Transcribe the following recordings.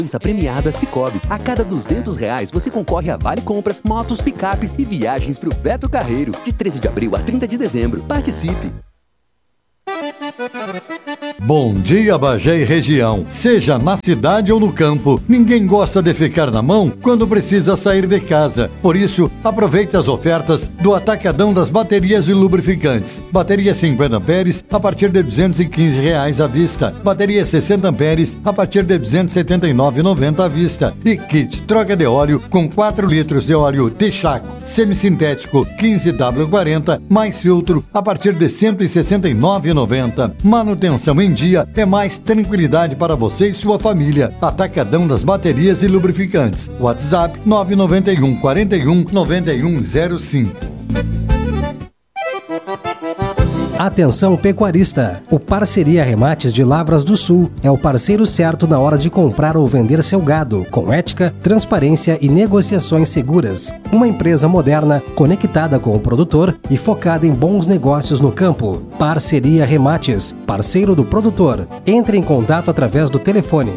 Premiada Cicobi. A cada R$200 você concorre a vale compras, motos, picapes e viagens pro Beto Carreiro. De 13 de abril a 30 de dezembro. Participe! Bom dia, Bagé e região. Seja na cidade ou no campo, ninguém gosta de ficar na mão quando precisa sair de casa. Por isso, aproveite as ofertas do Atacadão das Baterias e Lubrificantes. Bateria 50 amperes a partir de R$215 à vista. Bateria 60 amperes a partir de R$279,90 à vista. E kit troca de óleo com 4 litros de óleo Texaco semissintético 15W40 mais filtro a partir de R$169,90. Manutenção em dia é mais tranquilidade para você e sua família. Atacadão das Baterias e Lubrificantes. WhatsApp 991 41 9105. Atenção pecuarista! O Parceria Remates de Lavras do Sul é o parceiro certo na hora de comprar ou vender seu gado, com ética, transparência e negociações seguras. Uma empresa moderna, conectada com o produtor e focada em bons negócios no campo. Parceria Remates, parceiro do produtor. Entre em contato através do telefone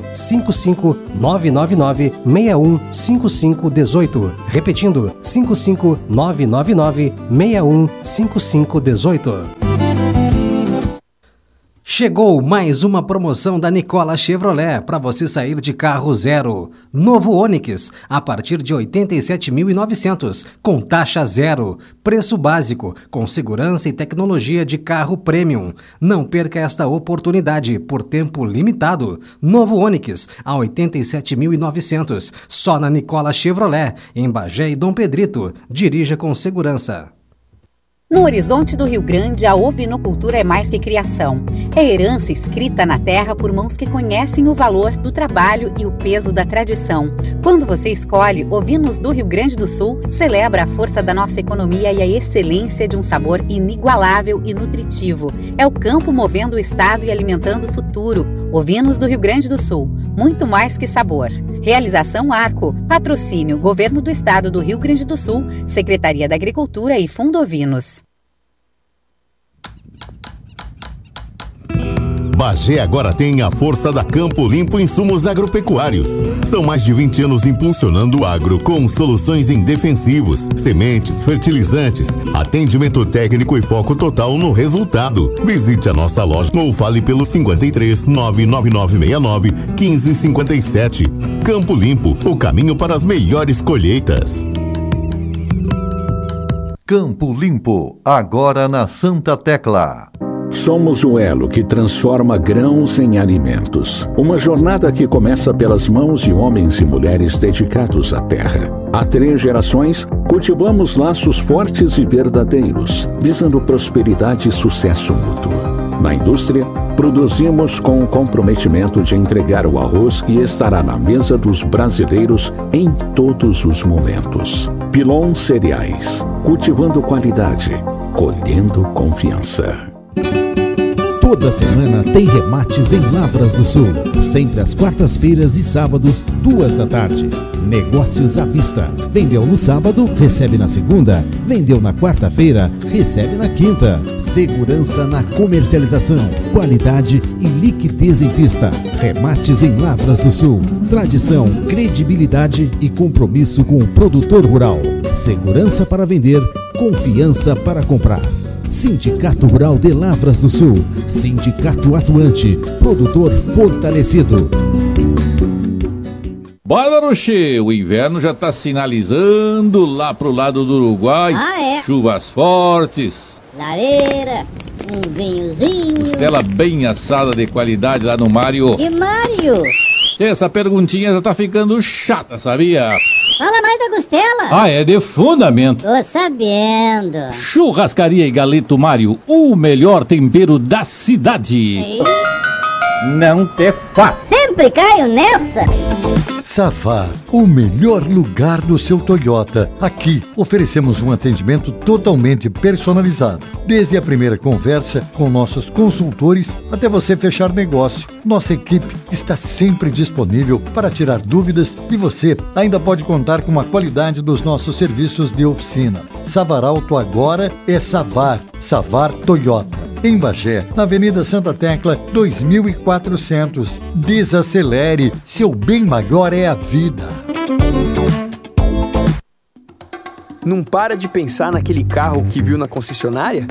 55999 615518. Repetindo, 55999 615518. Chegou mais uma promoção da Nicola Chevrolet para você sair de carro zero. Novo Onix, a partir de 87.900, com taxa zero. Preço básico, com segurança e tecnologia de carro premium. Não perca esta oportunidade por tempo limitado. Novo Onix, a 87.900, só na Nicola Chevrolet, em Bagé e Dom Pedrito. Dirija com segurança. No horizonte do Rio Grande, a ovinocultura é mais que criação. É herança escrita na terra por mãos que conhecem o valor do trabalho e o peso da tradição. Quando você escolhe Ovinos do Rio Grande do Sul, celebra a força da nossa economia e a excelência de um sabor inigualável e nutritivo. É o campo movendo o estado e alimentando o futuro. Ovinos do Rio Grande do Sul, muito mais que sabor. Realização Arco, patrocínio Governo do Estado do Rio Grande do Sul, Secretaria da Agricultura e Fundo Ovinos. Bagé agora tem a força da Campo Limpo Insumos Agropecuários. São mais de 20 anos impulsionando o agro com soluções em defensivos, sementes, fertilizantes, atendimento técnico e foco total no resultado. Visite a nossa loja ou fale pelo 53 99969 1557. Campo Limpo, o caminho para as melhores colheitas. Campo Limpo, agora na Santa Tecla. Somos o elo que transforma grãos em alimentos. Uma jornada que começa pelas mãos de homens e mulheres dedicados à terra. Há 3 gerações, cultivamos laços fortes e verdadeiros, visando prosperidade e sucesso mútuo. Na indústria, produzimos com o comprometimento de entregar o arroz que estará na mesa dos brasileiros em todos os momentos. Pilon Cereais, cultivando qualidade, colhendo confiança. Toda semana tem remates em Lavras do Sul, sempre às quartas-feiras e sábados, 2 da tarde. Negócios à vista. Vendeu no sábado, recebe na segunda. Vendeu na quarta-feira, recebe na quinta. Segurança na comercialização, qualidade e liquidez em pista. Remates em Lavras do Sul. Tradição, credibilidade e compromisso com o produtor rural. Segurança para vender, confiança para comprar. Sindicato Rural de Lavras do Sul. Sindicato atuante. Produtor fortalecido. Bora, Rocher! O inverno já está sinalizando lá pro lado do Uruguai. Chuvas fortes. Lareira, um vinhozinho. Costela bem assada de qualidade lá no Mário. E Mário? Essa perguntinha já tá ficando chata, sabia? Fala mais da costela. Ah, é de fundamento. Tô sabendo. Churrascaria e Galeto Mário, o melhor tempero da cidade. Não te faz. Sempre caio nessa. Safar, o melhor lugar do seu Toyota. Aqui oferecemos um atendimento totalmente personalizado. Desde a primeira conversa com nossos consultores até você fechar negócio. Nossa equipe está sempre disponível para tirar dúvidas e você ainda pode contar com a qualidade dos nossos serviços de oficina. Savar Auto agora é Savar. Savar Toyota. Em Bagé, na Avenida Santa Tecla, 2400. Desacelere, seu bem maior é a vida. Não para de pensar naquele carro que viu na concessionária?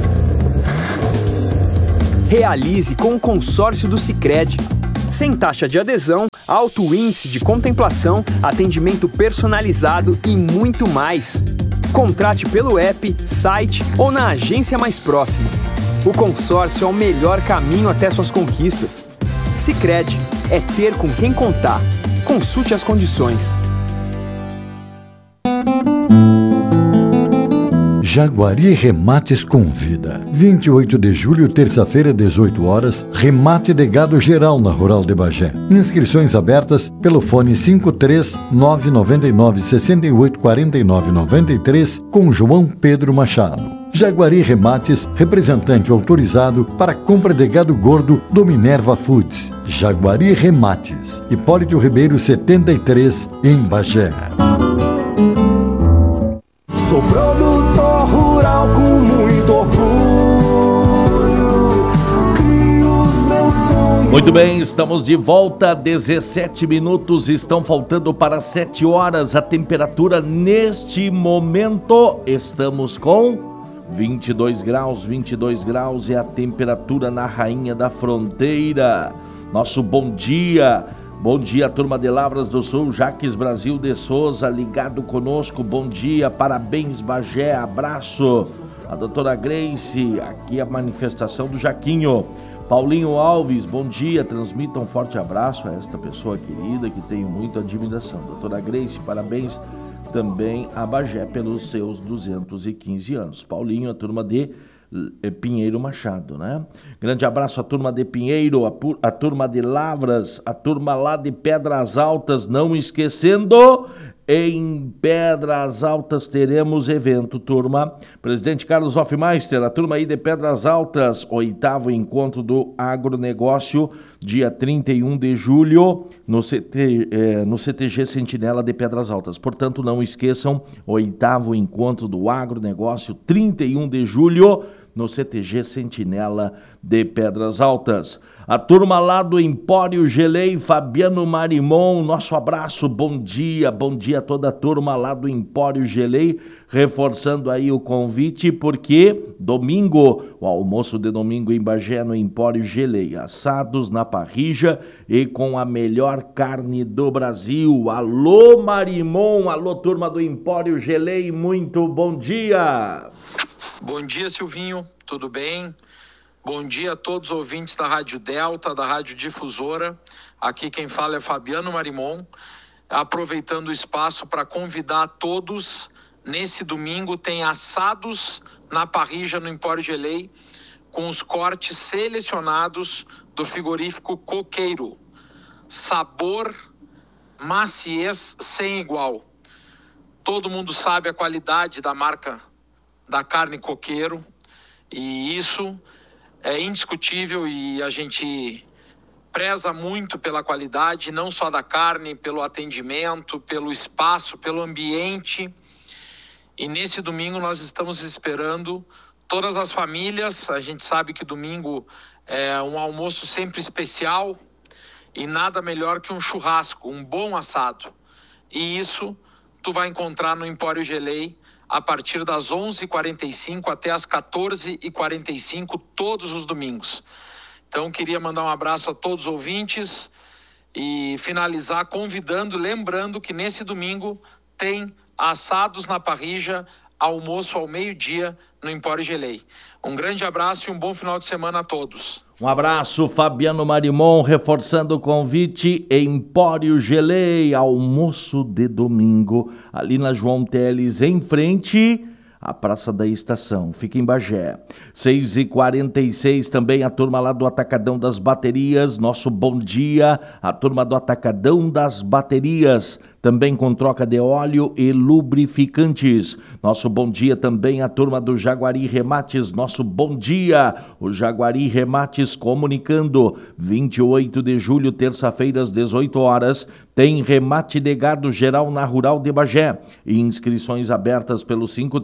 Realize com o consórcio do Sicredi. Sem taxa de adesão, alto índice de contemplação, atendimento personalizado e muito mais. Contrate pelo app, site ou na agência mais próxima. O consórcio é o melhor caminho até suas conquistas. Sicredi, é ter com quem contar. Consulte as condições. Jaguari Remates convida. 28 de julho, terça-feira, 18 horas, remate de gado geral na Rural de Bagé. Inscrições abertas pelo fone 53999 68 49 93 com João Pedro Machado. Jaguari Remates, representante autorizado para compra de gado gordo do Minerva Foods. Jaguari Remates, Hipólito Ribeiro 73, em Bagé. Sou produtor rural com muito orgulho. Crio os meus sonhos. Muito bem, estamos de volta. 17 minutos estão faltando para 7 horas. A temperatura neste momento, estamos com 22 graus é a temperatura na Rainha da Fronteira. Nosso bom dia. Bom dia, turma de Lavras do Sul, Jaques Brasil de Souza, ligado conosco, bom dia, parabéns Bagé, abraço. A doutora Grace, aqui a manifestação do Jaquinho. Paulinho Alves, bom dia, transmita um forte abraço a esta pessoa querida que tenho muita admiração. Doutora Grace, parabéns também a Bagé pelos seus 215 anos. Paulinho, a turma de Pinheiro Machado, né? Grande abraço à turma de Pinheiro, a turma de Lavras, a turma lá de Pedras Altas, não esquecendo, em Pedras Altas teremos evento, turma. Presidente Carlos Hoffmeister, a turma aí de Pedras Altas, 8º encontro do agronegócio, dia 31 de julho, no CTG Sentinela de Pedras Altas. Portanto, não esqueçam, 8º encontro do agronegócio, 31 de julho, no CTG Sentinela de Pedras Altas. A turma lá do Empório Gelei, Fabiano Marimon, nosso abraço, bom dia a toda a turma lá do Empório Gelei, reforçando aí o convite, porque domingo, o almoço de domingo em Bagé no Empório Gelei, assados na parrilla e com a melhor carne do Brasil. Alô Marimon, alô turma do Empório Gelei, muito bom dia! Bom dia, Silvinho, tudo bem? Bom dia a todos os ouvintes da Rádio Delta, da Rádio Difusora. Aqui quem fala é Fabiano Marimon, aproveitando o espaço para convidar a todos. Nesse domingo tem assados na parrilla no Empório Gelei, com os cortes selecionados do frigorífico Coqueiro. Sabor, maciez sem igual. Todo mundo sabe a qualidade da marca da carne Coqueiro, e isso é indiscutível, e a gente preza muito pela qualidade, não só da carne, pelo atendimento, pelo espaço, pelo ambiente. E nesse domingo nós estamos esperando todas as famílias. A gente sabe que domingo é um almoço sempre especial, e nada melhor que um churrasco, um bom assado. E isso tu vai encontrar no Empório Gelei, a partir das 11h45 até as 14h45, todos os domingos. Então, queria mandar um abraço a todos os ouvintes e finalizar convidando, lembrando que nesse domingo tem assados na parrilla, almoço ao meio-dia no Empório Gelei. Um grande abraço e um bom final de semana a todos. Um abraço, Fabiano Marimon, reforçando o convite, Empório Gelei, almoço de domingo, ali na João Teles, em frente à Praça da Estação, fica em Bagé. 6h46 também a turma lá do Atacadão das Baterias, nosso bom dia, a turma do Atacadão das Baterias, também com troca de óleo e lubrificantes. Nosso bom dia também à turma do Jaguari Remates, nosso bom dia, o Jaguari Remates comunicando, 28 de julho, terça-feira, às 18 horas, tem remate de gado geral na Rural de Bagé. Inscrições abertas pelo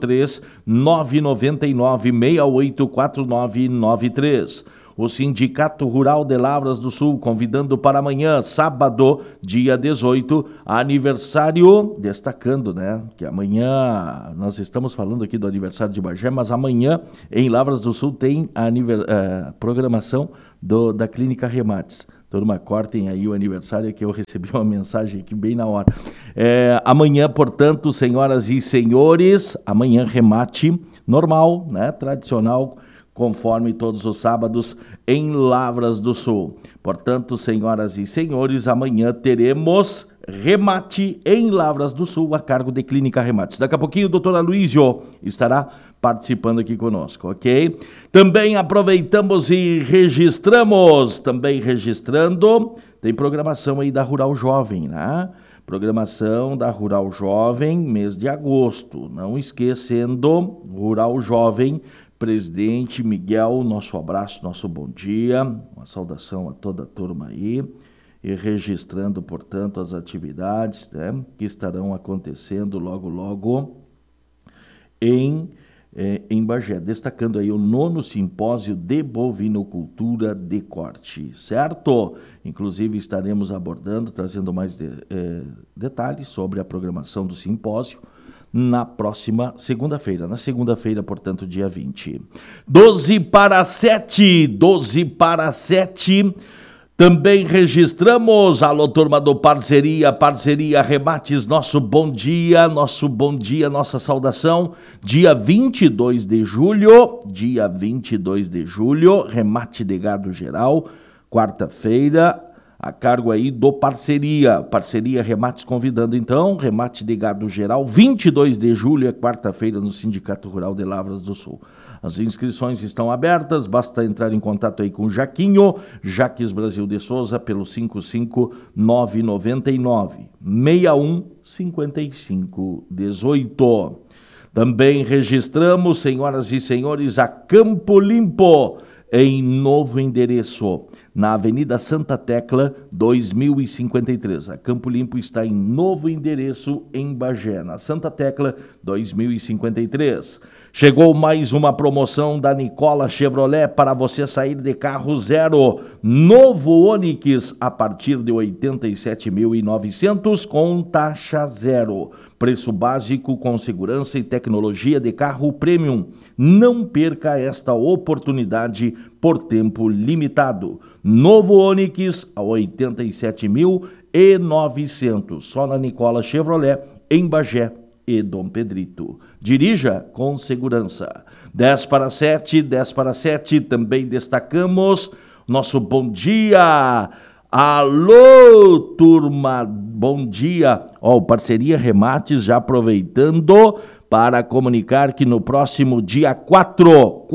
53-999-684993. O Sindicato Rural de Lavras do Sul convidando para amanhã, sábado, dia 18, aniversário, destacando, né, que amanhã, nós estamos falando aqui do aniversário de Bagé, mas amanhã em Lavras do Sul tem a programação da Clínica Remates. Turma, cortem aí o aniversário, que eu recebi uma mensagem aqui bem na hora. Amanhã, portanto, senhoras e senhores, amanhã remate normal, né, tradicional, conforme todos os sábados em Lavras do Sul. Portanto, senhoras e senhores, amanhã teremos remate em Lavras do Sul a cargo de Clínica Remates. Daqui a pouquinho o doutor Aloysio estará participando aqui conosco, ok? Também aproveitamos e registramos, tem programação aí da Rural Jovem, né? Programação da Rural Jovem, mês de agosto. Não esquecendo, Rural Jovem, Presidente Miguel, nosso abraço, nosso bom dia, uma saudação a toda a turma aí, e registrando, portanto, as atividades, né, que estarão acontecendo logo em Bagé, destacando aí o 9º Simpósio de Bovinocultura de Corte, certo? Inclusive estaremos abordando, trazendo mais detalhes sobre a programação do simpósio, na próxima segunda-feira, portanto, dia 20. 12 para 7, também registramos, alô turma do Parceria Remates, nosso bom dia, nossa saudação, dia 22 de julho, remate de gado geral, quarta-feira, a cargo aí do Parceria Remates convidando então, remate de gado geral, 22 de julho, é quarta-feira no Sindicato Rural de Lavras do Sul. As inscrições estão abertas, basta entrar em contato aí com o Jaquinho, Jaques Brasil de Souza, pelo 55999 615518. Também registramos, senhoras e senhores, a Campo Limpo, em novo endereço, na Avenida Santa Tecla, 2053. A Campo Limpo está em novo endereço em Bagé, na Santa Tecla, 2053. Chegou mais uma promoção da Nicola Chevrolet para você sair de carro zero. Novo Onix a partir de 87.900 com taxa zero. Preço básico com segurança e tecnologia de carro premium. Não perca esta oportunidade por tempo limitado. Novo Onix a 87.900. Só na Nicola Chevrolet, em Bagé e Dom Pedrito. Dirija com segurança. 10 para 7, também destacamos nosso bom dia. Alô, turma, bom dia. Ó, Parceria Remates já aproveitando para comunicar que no próximo dia 4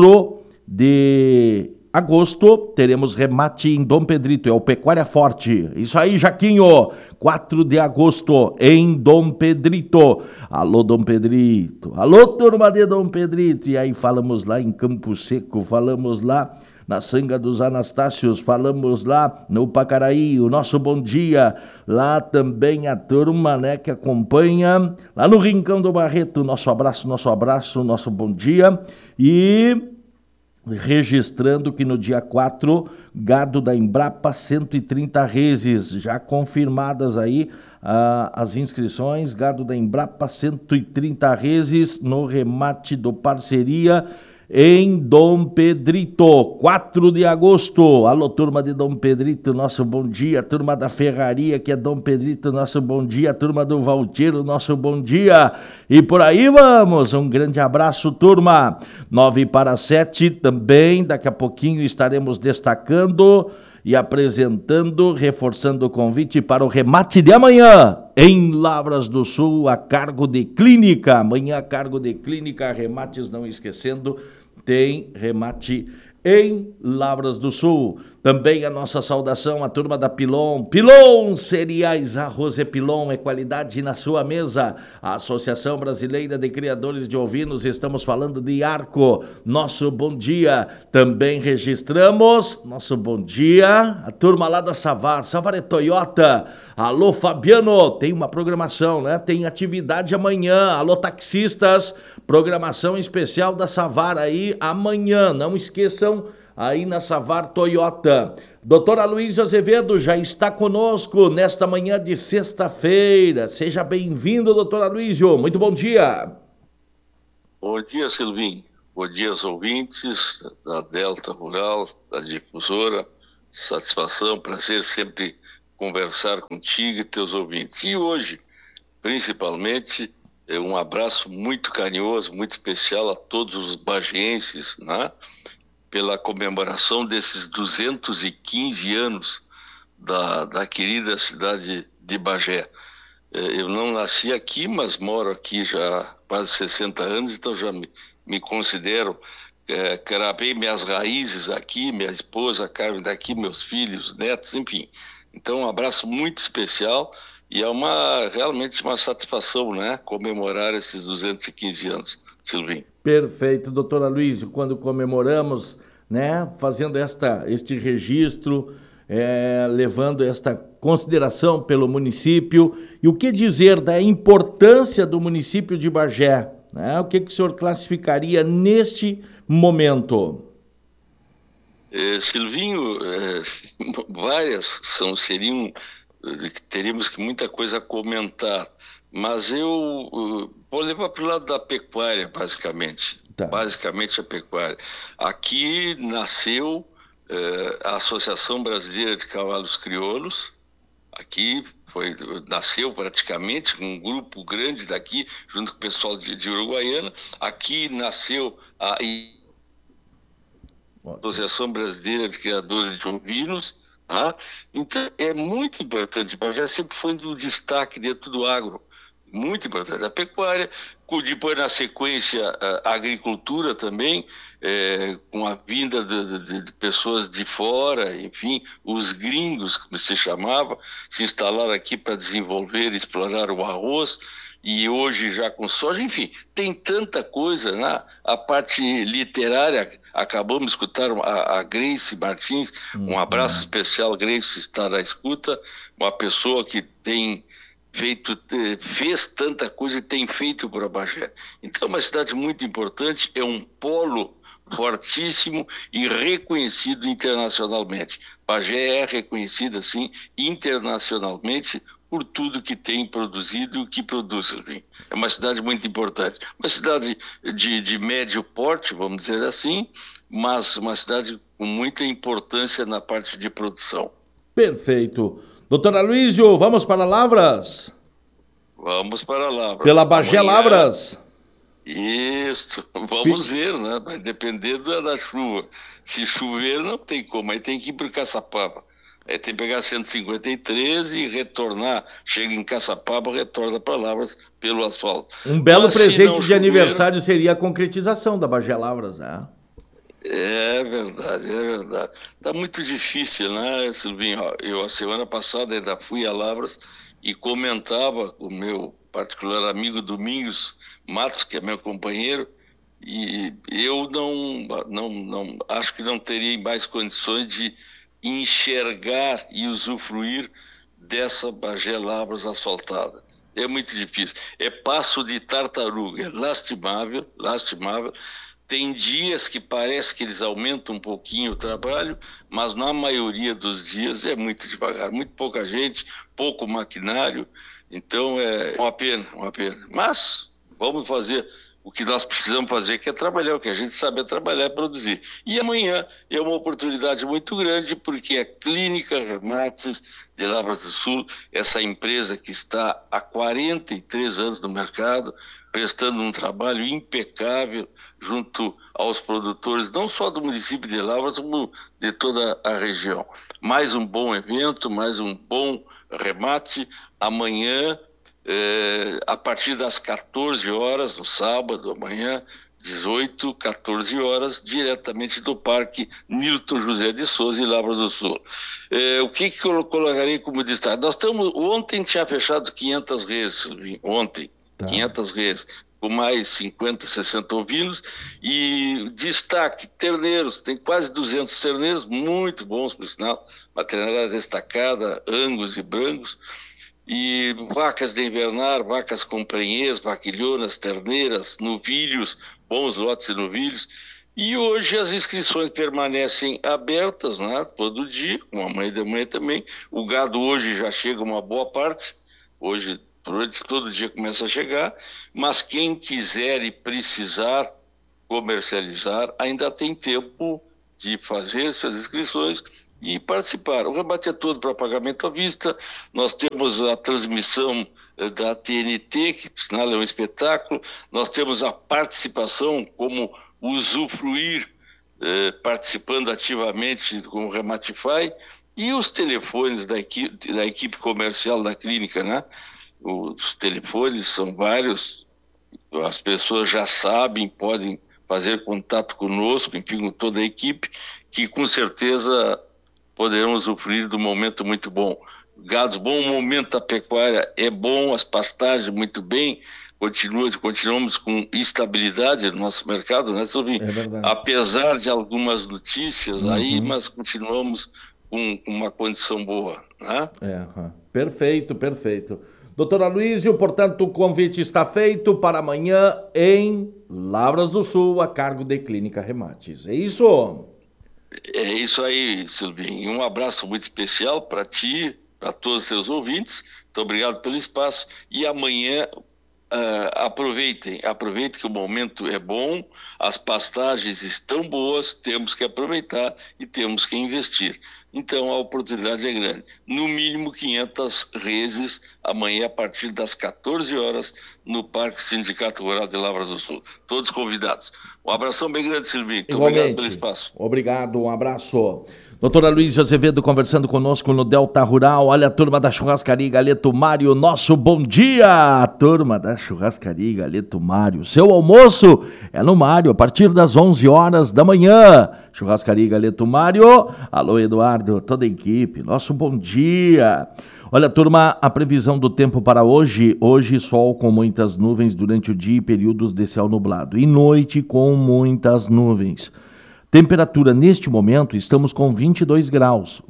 de agosto teremos remate em Dom Pedrito, é o Pecuária Forte. Isso aí, Jaquinho, 4 de agosto em Dom Pedrito. Alô, Dom Pedrito. Alô, turma de Dom Pedrito. E aí falamos lá em Campo Seco, falamos lá na Sanga dos Anastácios, falamos lá no Pacaraí, o nosso bom dia, lá também a turma, né, que acompanha, lá no Rincão do Barreto, nosso abraço, nosso bom dia, e registrando que no dia 4, gado da Embrapa, 130 reses, já confirmadas aí as inscrições, gado da Embrapa, 130 reses no remate do Parceria, em Dom Pedrito, 4 de agosto. Alô, turma de Dom Pedrito, nosso bom dia. Turma da Ferraria, que é Dom Pedrito, nosso bom dia. Turma do Valteiro, nosso bom dia. E por aí vamos. Um grande abraço, turma. 9 para 7 também. Daqui a pouquinho estaremos destacando e apresentando, reforçando o convite para o remate de amanhã em Lavras do Sul, a cargo de Clínica. Amanhã, a cargo de Clínica Remates, não esquecendo, tem remate em Lavras do Sul. Também a nossa saudação à turma da Pilon. Pilon Cereais, arroz é Pilon, é qualidade na sua mesa. A Associação Brasileira de Criadores de Ovinos, estamos falando de Arco. Nosso bom dia. Também registramos nosso bom dia, a turma lá da Savar. Savar é Toyota. Alô, Fabiano, tem uma programação, né? Tem atividade amanhã. Alô, taxistas, programação especial da Savar aí amanhã. Não esqueçam, aí na Savar Toyota. Doutor Aloysio Azevedo já está conosco nesta manhã de sexta-feira. Seja bem-vindo, doutor Aloysio. Muito bom dia. Bom dia, Silvinho. Bom dia aos ouvintes da Delta Rural, da Difusora. Satisfação, prazer sempre conversar contigo e teus ouvintes. E hoje, principalmente, um abraço muito carinhoso, muito especial a todos os bagienses, né? Pela comemoração desses 215 anos da querida cidade de Bagé. Eu não nasci aqui, mas moro aqui já há quase 60 anos, então já me considero, cravei minhas raízes aqui, minha esposa, Carmen daqui, meus filhos, netos, enfim. Então um abraço muito especial e é realmente uma satisfação, né, comemorar esses 215 anos, Silvinho. Perfeito, doutor Aloysio, quando comemoramos, né, fazendo este registro, levando esta consideração pelo município, e o que dizer da importância do município de Bagé, né? O que o senhor classificaria neste momento? Silvinho, várias teríamos que muita coisa a comentar, mas eu vou levar para o lado da pecuária, basicamente. Tá. Basicamente a pecuária. Aqui nasceu a Associação Brasileira de Cavalos Crioulos. Aqui nasceu praticamente um grupo grande daqui, junto com o pessoal de Uruguaiana. Aqui nasceu a Associação Brasileira de Criadores de Ovinos. Tá? Então é muito importante, mas já sempre foi um destaque dentro do agro. Muito importante. A pecuária, depois na sequência a agricultura também, com a vinda de pessoas de fora, enfim, os gringos, como se chamava, se instalaram aqui para desenvolver e explorar o arroz, e hoje já com soja, enfim, tem tanta coisa, né? A parte literária, acabamos de escutar a Grace Martins, um abraço especial, Grace está na escuta, uma pessoa que fez tanta coisa e tem feito para Bagé. Então é uma cidade muito importante, é um polo fortíssimo e reconhecido internacionalmente. Bagé é reconhecida, assim, internacionalmente por tudo que tem produzido e o que produz. É uma cidade muito importante. Uma cidade de médio porte, vamos dizer assim, mas uma cidade com muita importância na parte de produção. Perfeito. Doutor Aloysio, vamos para Lavras? Vamos para Lavras. Pela Bagé Lavras? Isso, vamos ver, né? Vai depender da chuva. Se chover, não tem como, aí tem que ir para o Caçapava. Aí tem que pegar 153 e retornar. Chega em Caçapava, retorna para Lavras pelo asfalto. Um belo presente de aniversário seria a concretização da Bagé Lavras, né? É verdade, é verdade. Tá muito difícil, né, Silvinho? Eu, a semana passada, ainda fui a Lavras e comentava com o meu particular amigo Domingos Matos, que é meu companheiro, e eu não acho que não teria mais condições de enxergar e usufruir dessa Bagé Lavras asfaltada. É muito difícil. É passo de tartaruga, é lastimável. Tem dias que parece que eles aumentam um pouquinho o trabalho, mas na maioria dos dias é muito devagar, muito pouca gente, pouco maquinário, então é uma pena. Mas vamos fazer o que nós precisamos fazer, que é trabalhar, o que a gente sabe é trabalhar e produzir. E amanhã é uma oportunidade muito grande, porque a Clínica Remates de Lavras do Sul, essa empresa que está há 43 anos no mercado, prestando um trabalho impecável junto aos produtores, não só do município de Lavras, como de toda a região. Mais um bom evento, mais um bom remate. Amanhã, a partir das 14 horas, no sábado, amanhã, 18, 14 horas, diretamente do Parque Nilton José de Souza, em Lavras do Sul. O que eu colocarei como destaque? Ontem tinha fechado 500 reses, ontem, 500 reses, com mais 50, 60 ovinos, e destaque, terneiros, tem quase 200 terneiros, muito bons, por sinal, uma terneira destacada, angus e brancos, e vacas de invernar, vacas com prenhês, vaquilhonas, terneiras, novilhos, bons lotes de novilhos. E hoje as inscrições permanecem abertas, né, todo dia, com amanhã de manhã também. O gado hoje já chega uma boa parte, hoje todo dia começa a chegar, mas quem quiser e precisar comercializar, ainda tem tempo de fazer as inscrições e participar. O rebate é todo para pagamento à vista. Nós temos a transmissão da TNT, que por sinal é um espetáculo. Nós temos a participação, como usufruir, participando ativamente com o Rematify, e os telefones da equipe comercial da clínica, né? Os telefones são vários, as pessoas já sabem, podem fazer contato conosco, enfim, com toda a equipe, que com certeza poderão usufruir do momento muito bom. Gados bom, o momento da pecuária é bom, as pastagens muito bem, continuamos com estabilidade no nosso mercado, né, Silvinho? É verdade. Apesar de algumas notícias aí, mas continuamos com uma condição boa, né? Perfeito. Doutor Aloysio, portanto, o convite está feito para amanhã em Lavras do Sul, a cargo de Clínica Remates. É isso? É isso aí, Silvinho. Um abraço muito especial para ti, para todos os seus ouvintes. Muito obrigado pelo espaço. E amanhã, aproveitem que o momento é bom, as pastagens estão boas, temos que aproveitar e temos que investir. Então a oportunidade é grande. No mínimo 500 reses amanhã a partir das 14 horas no Parque Sindicato Rural de Lavras do Sul. Todos convidados. Um abração bem grande, Silvinho. Muito obrigado pelo espaço. Obrigado, um abraço. Doutor Aloysio Azevedo conversando conosco no Delta Rural. Olha a turma da Churrascaria Galeto Mário, nosso bom dia! Turma da Churrascaria Galeto Mário. Seu almoço é no Mário, a partir das 11 horas da manhã. Churrascaria Galeto Mário. Alô, Eduardo, toda a equipe, nosso bom dia. Olha, turma, a previsão do tempo para hoje. Hoje, sol com muitas nuvens durante o dia e períodos de céu nublado. E noite com muitas nuvens. Temperatura neste momento, estamos com 22 graus.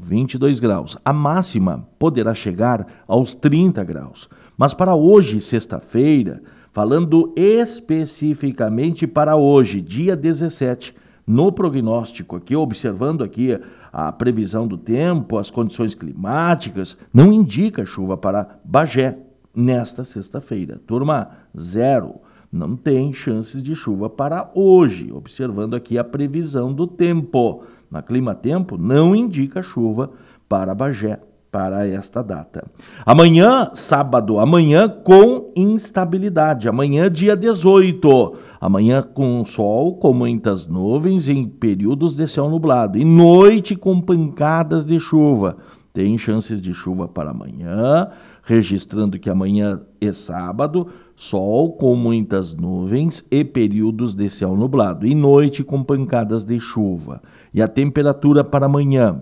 A máxima poderá chegar aos 30 graus. Mas para hoje, sexta-feira, falando especificamente para hoje, dia 17, no prognóstico aqui, observando aqui a previsão do tempo, as condições climáticas, não indica chuva para Bagé nesta sexta-feira. Turma, 0. Não tem chances de chuva para hoje, observando aqui a previsão do tempo. Na Clima Tempo não indica chuva para Bagé para esta data. Amanhã, sábado, com instabilidade. Amanhã, dia 18. Amanhã com sol, com muitas nuvens em períodos de céu nublado. E noite com pancadas de chuva. Tem chances de chuva para amanhã, registrando que amanhã é sábado, sol com muitas nuvens e períodos de céu nublado. E noite com pancadas de chuva. E a temperatura para amanhã,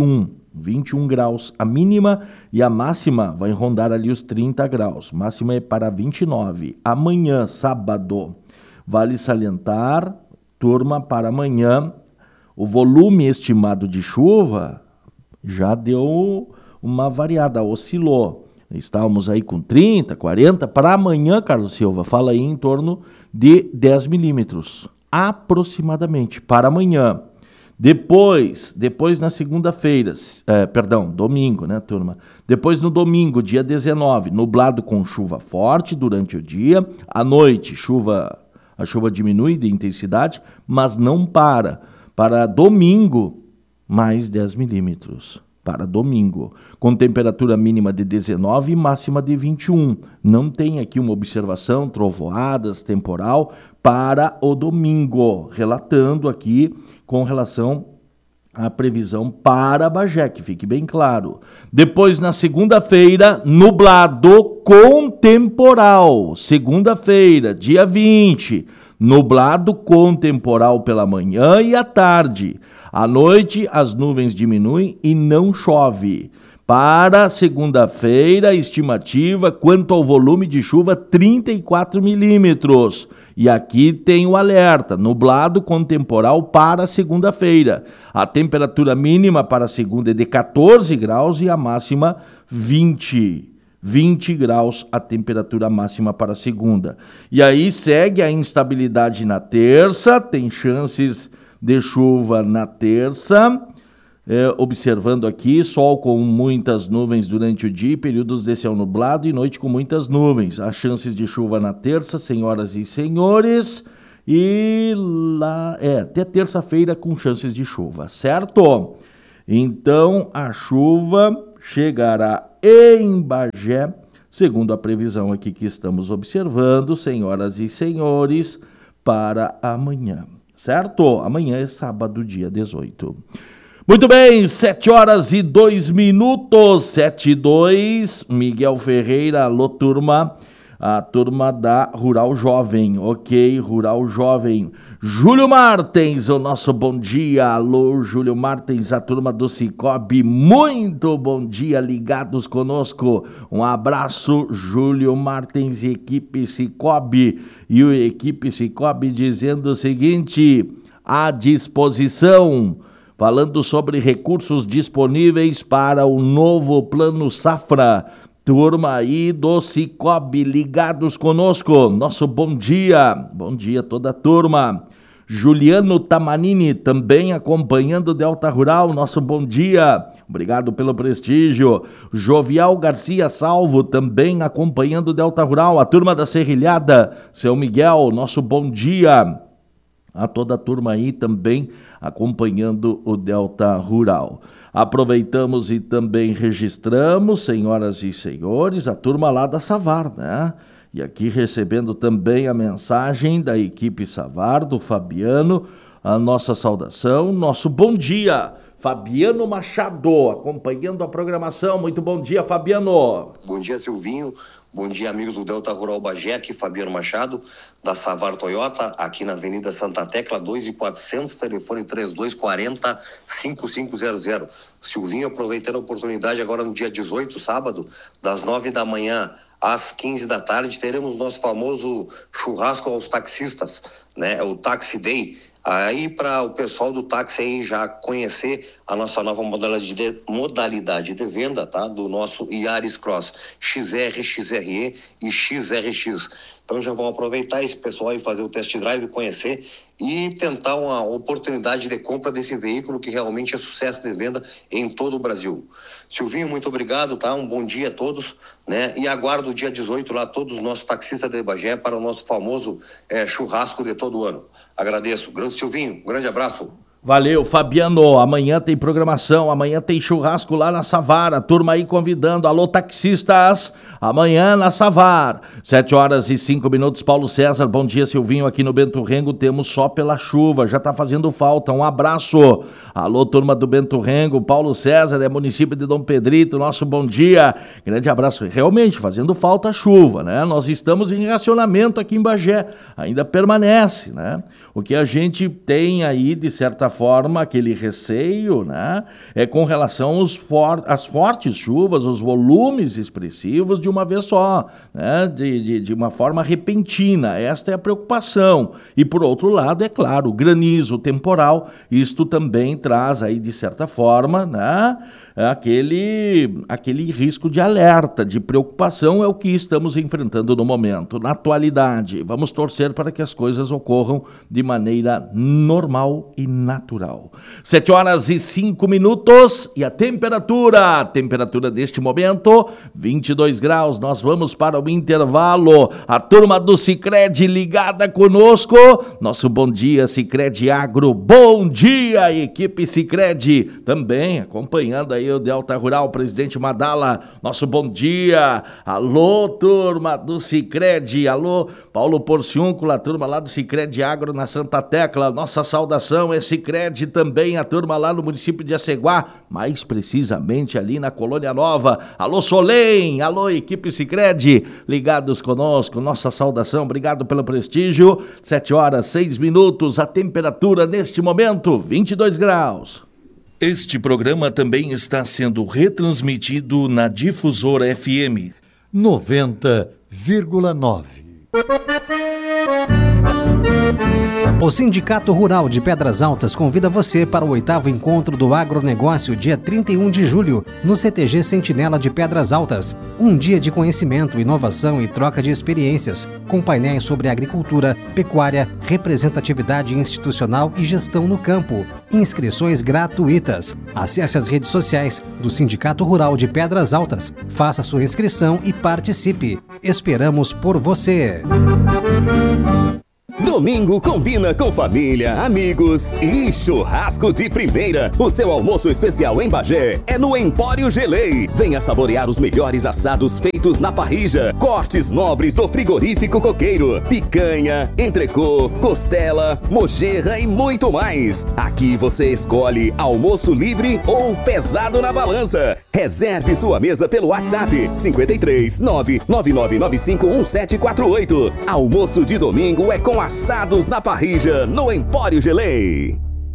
21 graus a mínima e a máxima vai rondar ali os 30 graus. Máxima é para 29. Amanhã, sábado, vale salientar, turma, para amanhã, o volume estimado de chuva já deu uma variada, oscilou. Estávamos aí com 30, 40, para amanhã, Carlos Silva, fala aí em torno de 10 milímetros, aproximadamente, para amanhã. Depois na segunda-feira, domingo, né, turma? Depois no domingo, dia 19, nublado com chuva forte durante o dia. À noite, a chuva diminui de intensidade, mas não para. Para domingo, mais 10 milímetros. Para domingo, com temperatura mínima de 19 e máxima de 21. Não tem aqui uma observação, trovoadas, temporal, para o domingo. Relatando aqui com relação à previsão para Bagé, que fique bem claro. Depois, na segunda-feira, nublado com temporal. Segunda-feira, dia 20, Nublado com temporal pela manhã e à tarde. À noite, as nuvens diminuem e não chove. Para segunda-feira, estimativa quanto ao volume de chuva, 34 milímetros. E aqui tem o alerta, nublado com temporal para segunda-feira. A temperatura mínima para segunda é de 14 graus e a máxima 20 graus a temperatura máxima para segunda. E aí segue a instabilidade na terça, tem chances de chuva na terça. Observando aqui, sol com muitas nuvens durante o dia, períodos de céu nublado e noite com muitas nuvens. Há chances de chuva na terça, senhoras e senhores, e lá até terça-feira com chances de chuva, certo? Então, a chuva chegará em Bagé, segundo a previsão aqui que estamos observando, senhoras e senhores, para amanhã, certo? Amanhã é sábado, dia 18. Muito bem, 7h02, 7h02, Miguel Ferreira, alô turma, a turma da Rural Jovem, ok, Rural Jovem. Júlio Martins, o nosso bom dia, alô Júlio Martins, a turma do Cicobi, muito bom dia, ligados conosco. Um abraço, Júlio Martins e equipe Cicobi, e o equipe Cicobi dizendo o seguinte, à disposição, falando sobre recursos disponíveis para o novo Plano Safra. Turma aí do Cicobi, ligados conosco. Nosso bom dia toda a turma. Juliano Tamanini também acompanhando Delta Rural, nosso bom dia. Obrigado pelo prestígio. Jovial Garcia Salvo também acompanhando Delta Rural. A turma da Serrilhada, seu Miguel, nosso bom dia. A toda a turma aí também acompanhando o Delta Rural. Aproveitamos e também registramos, senhoras e senhores, a turma lá da Savar, né? E aqui recebendo também a mensagem da equipe Savar, do Fabiano, a nossa saudação, nosso bom dia, Fabiano Machado, acompanhando a programação. Muito bom dia, Fabiano. Bom dia, Silvinho. Bom dia, amigos do Delta Rural Bagé, aqui Fabiano Machado, da Savar Toyota, aqui na Avenida Santa Tecla, 2.400, telefone 3240-5500. Silvinho, aproveitando a oportunidade, agora no dia 18, sábado, das 9 da manhã às 15 da tarde, teremos nosso famoso churrasco aos taxistas, né? O Taxi Day. Aí para o pessoal do táxi aí já conhecer a nossa nova modalidade de venda, tá? Do nosso Yaris Cross, XR, XRE e XRX. Então já vão aproveitar esse pessoal e fazer o test drive, conhecer e tentar uma oportunidade de compra desse veículo que realmente é sucesso de venda em todo o Brasil. Silvinho, muito obrigado, tá? Um bom dia a todos, né? E aguardo o dia 18 lá todos os nossos taxistas de Bagé para o nosso famoso churrasco de todo ano. Agradeço. Grande Silvinho, um grande abraço. Valeu, Fabiano. Amanhã tem programação, amanhã tem churrasco lá na Savar. A turma aí convidando. Alô, taxistas. Amanhã na Savar. 7h05, Paulo César. Bom dia, Silvinho. Aqui no Bento Rengo temos só pela chuva. Já tá fazendo falta. Um abraço. Alô, turma do Bento Rengo. Paulo César, é município de Dom Pedrito. Nosso bom dia. Grande abraço. Realmente, fazendo falta a chuva, né? Nós estamos em racionamento aqui em Bagé. Ainda permanece, né? O que a gente tem aí, de certa forma, aquele receio, né, é com relação às fortes chuvas, os volumes expressivos de uma vez só, né, de uma forma repentina. Esta é a preocupação. E, por outro lado, é claro, o granizo, o temporal, isto também traz aí, de certa forma, né, aquele risco de alerta, de preocupação, é o que estamos enfrentando no momento, na atualidade. Vamos torcer para que as coisas ocorram de maneira normal e natural. 7h05 e a temperatura deste momento, 22 graus. Nós vamos para o intervalo. A turma do Sicredi ligada conosco. Nosso bom dia, Sicredi Agro. Bom dia, equipe Sicredi. Também acompanhando aí aí o Delta Rural, presidente Madala, nosso bom dia. Alô, turma do Sicredi, alô, Paulo Porciúncula, a turma lá do Sicredi Agro na Santa Tecla, nossa saudação é Sicredi também, a turma lá no município de Aceguá, mais precisamente ali na Colônia Nova. Alô, Solém, alô, equipe Sicredi, ligados conosco, nossa saudação, obrigado pelo prestígio. 7h06, a temperatura neste momento, 22 graus. Este programa também está sendo retransmitido na Difusora FM 90,9. O Sindicato Rural de Pedras Altas convida você para o 8º encontro do agronegócio, dia 31 de julho, no CTG Sentinela de Pedras Altas. Um dia de conhecimento, inovação e troca de experiências, com painéis sobre agricultura, pecuária, representatividade institucional e gestão no campo. Inscrições gratuitas. Acesse as redes sociais do Sindicato Rural de Pedras Altas, faça sua inscrição e participe. Esperamos por você! Domingo combina com família, amigos e churrasco de primeira. O seu almoço especial em Bagé é no Empório Gelei. Venha saborear os melhores assados feitos na parrilla, cortes nobres do frigorífico coqueiro, picanha, entrecô, costela, mojerra e muito mais. Aqui você escolhe almoço livre ou pesado na balança. Reserve sua mesa pelo WhatsApp 53 99995 1748. Almoço de domingo é com assados na parrilla no Empório Gelei.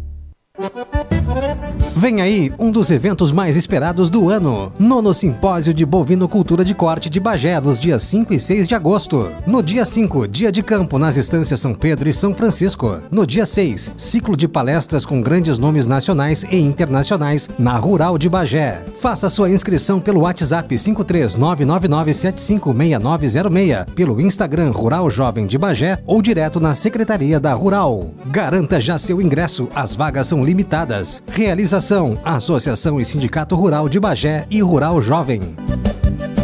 Vem aí um dos eventos mais esperados do ano. 9º Simpósio de Bovinocultura de Corte de Bagé, nos dias 5 e 6 de agosto. No dia 5, dia de campo nas estâncias São Pedro e São Francisco. No dia 6, ciclo de palestras com grandes nomes nacionais e internacionais na Rural de Bagé. Faça sua inscrição pelo WhatsApp 53999756906, pelo Instagram Rural Jovem de Bagé ou direto na Secretaria da Rural. Garanta já seu ingresso, as vagas são limitadas. Realização: Associação e Sindicato Rural de Bagé e Rural Jovem.